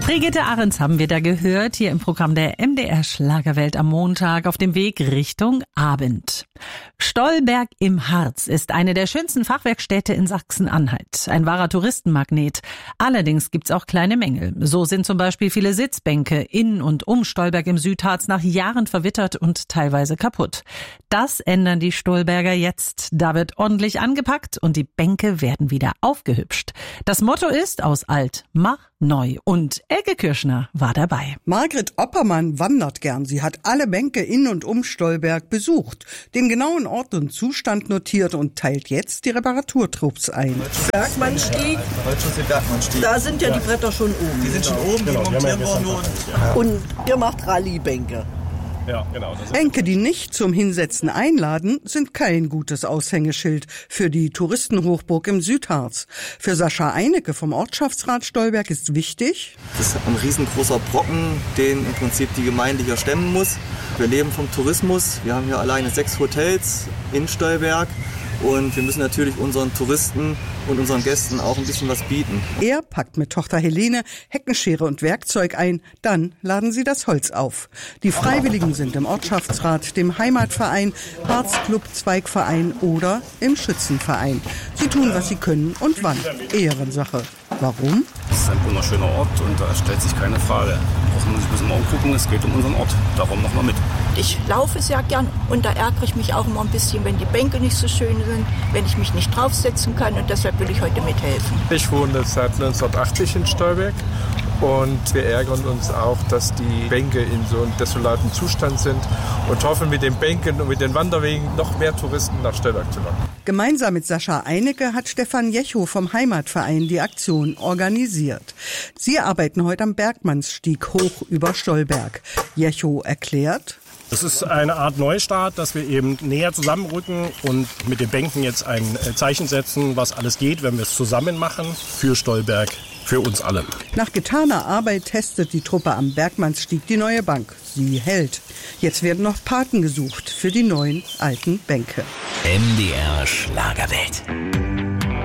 Brigitte Ahrens haben wir da gehört, hier im Programm der MDR Schlagerwelt am Montag auf dem Weg Richtung Abend. Stolberg im Harz ist eine der schönsten Fachwerkstädte in Sachsen-Anhalt. Ein wahrer Touristenmagnet. Allerdings gibt's auch kleine Mängel. So sind zum Beispiel viele Sitzbänke in und um Stolberg im Südharz nach Jahren verwittert und teilweise kaputt. Das ändern die Stolberger jetzt. Da wird ordentlich angepackt und die Bänke werden wieder aufgehübscht. Das Motto ist: aus alt, mach neu. Und Elke Kirschner war dabei. Margret Oppermann wandert gern. Sie hat alle Bänke in und um Stolberg besucht, den genauen Ort und Zustand notiert und teilt jetzt die Reparaturtrupps ein. Bergmannstieg. Da sind ja die Bretter schon oben. Die sind schon oben, die montieren wir nur. Und ihr macht Rallye-Bänke. Ja, genau. Bänke, die nicht zum Hinsetzen einladen, sind kein gutes Aushängeschild für die Touristenhochburg im Südharz. Für Sascha Einecke vom Ortschaftsrat Stolberg ist wichtig: Das ist ein riesengroßer Brocken, den im Prinzip die Gemeinde hier stemmen muss. Wir leben vom Tourismus. Wir haben hier alleine 6 Hotels in Stolberg. Und wir müssen natürlich unseren Touristen und unseren Gästen auch ein bisschen was bieten. Er packt mit Tochter Helene Heckenschere und Werkzeug ein. Dann laden sie das Holz auf. Die Freiwilligen sind im Ortschaftsrat, dem Heimatverein, Harzclub, Zweigverein oder im Schützenverein. Sie tun, was sie können und wann. Ehrensache. Warum? Es ist ein wunderschöner Ort und da stellt sich keine Frage. Brauchen wir uns ein bisschen umgucken, es geht um unseren Ort. Darum machen wir mit. Ich laufe sehr gern und da ärgere ich mich auch immer ein bisschen, wenn die Bänke nicht so schön sind, wenn ich mich nicht draufsetzen kann, und deshalb will ich heute mithelfen. Ich wohne seit 1980 in Stolberg und wir ärgern uns auch, dass die Bänke in so einem desolaten Zustand sind und hoffen, mit den Bänken und mit den Wanderwegen noch mehr Touristen nach Stolberg zu locken. Gemeinsam mit Sascha Einecke hat Stefan Jechow vom Heimatverein die Aktion organisiert. Sie arbeiten heute am Bergmannsstieg hoch über Stolberg. Jechow erklärt: Es ist eine Art Neustart, dass wir eben näher zusammenrücken und mit den Bänken jetzt ein Zeichen setzen, was alles geht, wenn wir es zusammen machen, für Stolberg, für uns alle. Nach getaner Arbeit testet die Truppe am Bergmannsstieg die neue Bank. Sie hält. Jetzt werden noch Paten gesucht für die neuen alten Bänke. MDR Schlagerwelt.